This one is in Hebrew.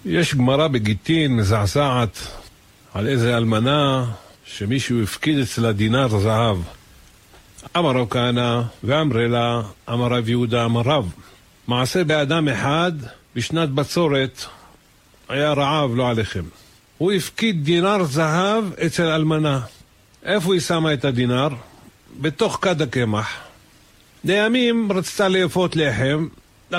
יש גמרא בגיטין מזעזעת על איזה אלמנה שמישהו הפקיד אצלה דינר זהב. אמר רב כהנא ואמרי לה, אמר רב יהודה אמר רב, מעשה באדם אחד בשנת בצורת, היה רעב לא עליכם. הוא הפקיד דינר זהב אצל אלמנה. איפה היא שמה את הדינר? בתוך כד הקמח. לימים רצתה לאפות לחם,